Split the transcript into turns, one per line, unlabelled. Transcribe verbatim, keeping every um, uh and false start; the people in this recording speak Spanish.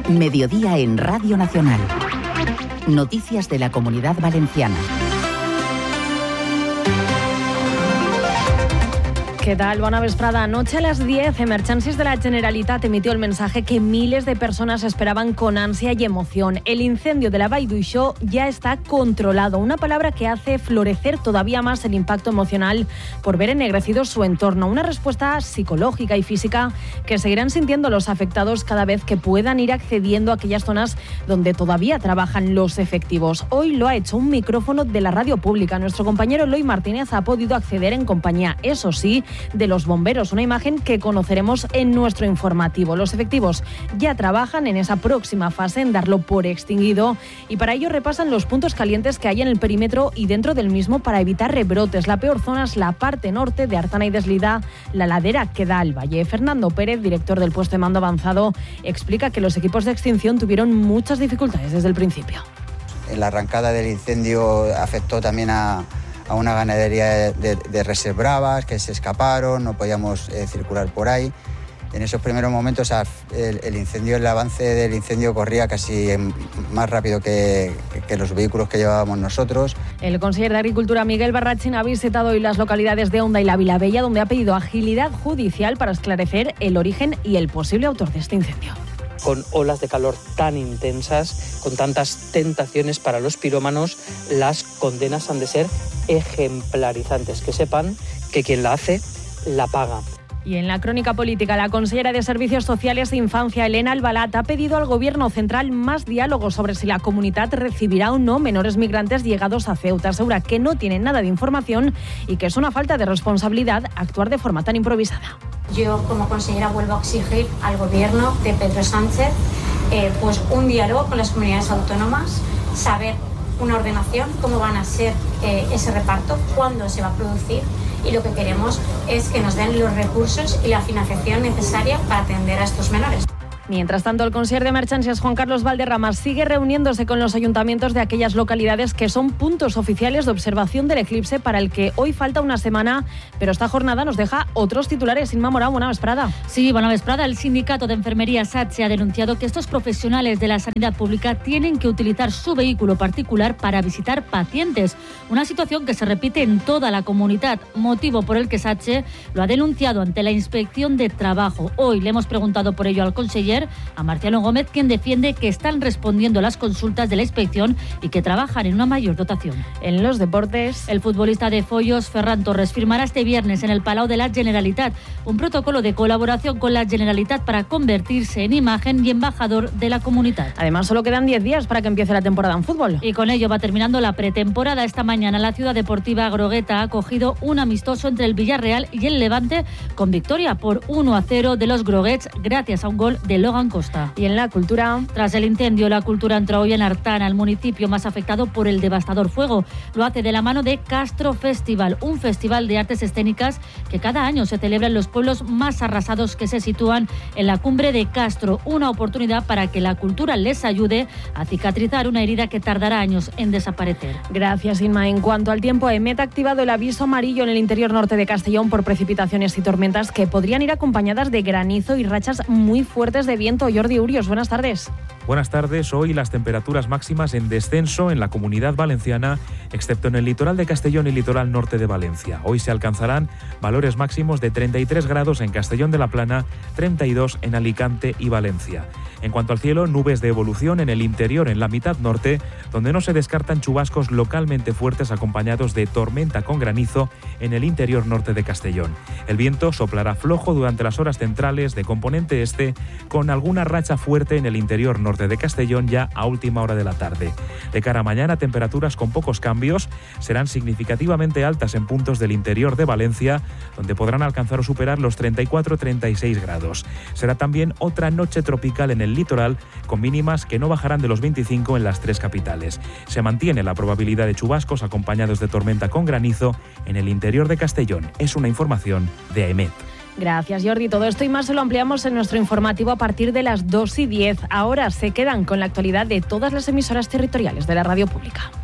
Mediodía en Radio Nacional. Noticias de la Comunidad Valenciana.
¿Qué tal? Bona vesprada. Anoche a las diez, Emergències de la Generalitat emitió el mensaje que miles de personas esperaban con ansia y emoción. El incendio de la Vall d'Uixó ya está controlado, una palabra que hace florecer todavía más el impacto emocional por ver ennegrecido su entorno, una respuesta psicológica y física que seguirán sintiendo los afectados cada vez que puedan ir accediendo a aquellas zonas donde todavía trabajan los efectivos. Hoy lo ha hecho un micrófono de la radio pública. Nuestro compañero Eloi Martínez ha podido acceder en compañía, eso sí, de los bomberos, una imagen que conoceremos en nuestro informativo. Los efectivos ya trabajan en esa próxima fase, en darlo por extinguido, y para ello repasan los puntos calientes que hay en el perímetro y dentro del mismo para evitar rebrotes. La peor zona es la parte norte de Artana y Deslida, la ladera que da al valle. Fernando Pérez, director del puesto de mando avanzado, explica que los equipos de extinción tuvieron muchas dificultades desde el principio.
La arrancada del incendio afectó también a a una ganadería de, de reses bravas que se escaparon, no podíamos eh, circular por ahí. En esos primeros momentos el, el incendio, el avance del incendio corría casi más rápido que, que, que los vehículos que llevábamos nosotros.
El conseller de Agricultura, Miguel Barrachín, ha visitado hoy las localidades de Onda y la Vilavella, donde ha pedido agilidad judicial para esclarecer el origen y el posible autor de este incendio.
Con olas de calor tan intensas, con tantas tentaciones para los pirómanos, las condenas han de ser ejemplarizantes. Que sepan que quien la hace, la paga.
Y en la crónica política, la consellera de Servicios Sociales e Infancia, Elena Albalat, ha pedido al Gobierno central más diálogo sobre si la comunidad recibirá o no menores migrantes llegados a Ceuta. Asegura que no tienen nada de información y que es una falta de responsabilidad actuar de forma tan improvisada.
Yo, como consellera, vuelvo a exigir al Gobierno de Pedro Sánchez eh, pues un diálogo con las comunidades autónomas, saber una ordenación, cómo van a ser eh, ese reparto, cuándo se va a producir, y lo que queremos es que nos den los recursos y la financiación necesaria para atender a estos menores.
Mientras tanto, el conseller de Emergències, Juan Carlos Valderrama, sigue reuniéndose con los ayuntamientos de aquellas localidades que son puntos oficiales de observación del eclipse, para el que hoy falta una semana, pero esta jornada nos deja otros titulares. Inma Morao, buena vesprada.
Sí, buena vesprada. El sindicato de enfermería SATSE ha denunciado que estos profesionales de la sanidad pública tienen que utilizar su vehículo particular para visitar pacientes, una situación que se repite en toda la comunidad, motivo por el que SATSE lo ha denunciado ante la Inspección de Trabajo. Hoy le hemos preguntado por ello al conseller, a Marciano Gómez, quien defiende que están respondiendo las consultas de la inspección y que trabajan en una mayor dotación.
En los deportes,
el futbolista de Follos, Ferran Torres, firmará este viernes en el Palau de la Generalitat un protocolo de colaboración con la Generalitat para convertirse en imagen y embajador de la comunidad.
Además, solo quedan diez días para que empiece la temporada en fútbol.
Y con ello va terminando la pretemporada. Esta mañana la Ciudad Deportiva Grogueta ha acogido un amistoso entre el Villarreal y el Levante, con victoria por uno a cero de los groguets gracias a un gol de Logan Costa.
Y en la cultura,
tras el incendio, la cultura entra hoy en Artana, el municipio más afectado por el devastador fuego. Lo hace de la mano de Castro Festival, un festival de artes escénicas que cada año se celebra en los pueblos más arrasados que se sitúan en la cumbre de Castro. Una oportunidad para que la cultura les ayude a cicatrizar una herida que tardará años en desaparecer.
Gracias, Inma. En cuanto al tiempo, EMET ha activado el aviso amarillo en el interior norte de Castellón por precipitaciones y tormentas que podrían ir acompañadas de granizo y rachas muy fuertes de viento. Jordi Urios, buenas tardes.
Buenas tardes. Hoy las temperaturas máximas en descenso en la Comunidad Valenciana, excepto en el litoral de Castellón y litoral norte de Valencia. Hoy se alcanzarán valores máximos de treinta y tres grados en Castellón de la Plana, treinta y dos en Alicante y Valencia. En cuanto al cielo, nubes de evolución en el interior, en la mitad norte, donde no se descartan chubascos localmente fuertes acompañados de tormenta con granizo en el interior norte de Castellón. El viento soplará flojo durante las horas centrales de componente este, con alguna racha fuerte en el interior norte de Castellón ya a última hora de la tarde. De cara a mañana, temperaturas con pocos cambios serán significativamente altas en puntos del interior de Valencia, donde podrán alcanzar o superar los treinta y cuatro a treinta y seis grados. Será también otra noche tropical en el litoral, con mínimas que no bajarán de los veinticinco en las tres capitales. Se mantiene la probabilidad de chubascos acompañados de tormenta con granizo en el interior de Castellón. Es una información de AEMET.
Gracias, Jordi. Todo esto y más se lo ampliamos en nuestro informativo a partir de las dos y diez. Ahora se quedan con la actualidad de todas las emisoras territoriales de la radio pública.